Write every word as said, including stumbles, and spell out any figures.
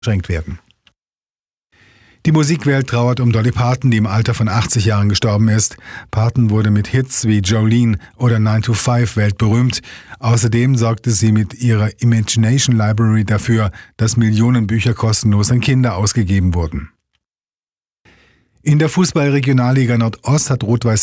beschränkt werden. Die Musikwelt trauert um Dolly Parton, die im Alter von achtzig Jahren gestorben ist. Parton wurde mit Hits wie Jolene oder nine to five weltberühmt. Außerdem sorgte sie mit ihrer Imagination Library dafür, dass Millionen Bücher kostenlos an Kinder ausgegeben wurden. In der Fußball-Regionalliga Nordost hat Rot-Weiß